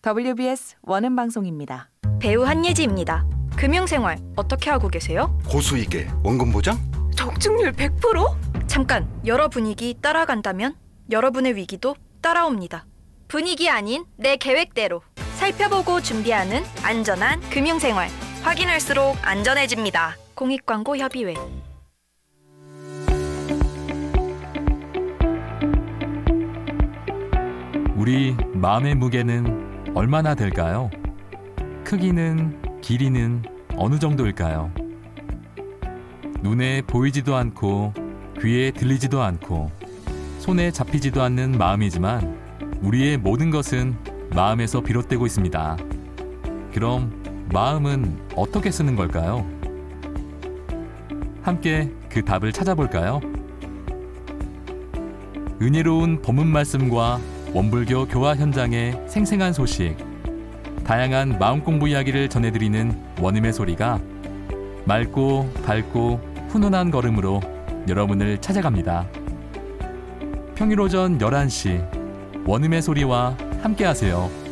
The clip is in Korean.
WBS 원음 방송입니다. 배우 한예지입니다. 금융생활 어떻게 하고 계세요? 고수익에 원금 보장? 적중률 100%? 잠깐, 여러 분위기 따라간다면 여러분의 위기도 따라옵니다. 분위기 아닌 내 계획대로 살펴보고 준비하는 안전한 금융생활. 확인할수록 안전해집니다. 공익광고협의회. 우리 마음의 무게는 얼마나 될까요? 크기는, 길이는 어느 정도일까요? 눈에 보이지도 않고 귀에 들리지도 않고 손에 잡히지도 않는 마음이지만 우리의 모든 것은 마음에서 비롯되고 있습니다. 그럼 마음은 어떻게 쓰는 걸까요? 함께 그 답을 찾아볼까요? 은혜로운 법문 말씀과 원불교 교화 현장의 생생한 소식, 다양한 마음공부 이야기를 전해드리는 원음의 소리가 맑고 밝고 훈훈한 걸음으로 여러분을 찾아갑니다. 평일 오전 11시 원음의 소리와 함께하세요.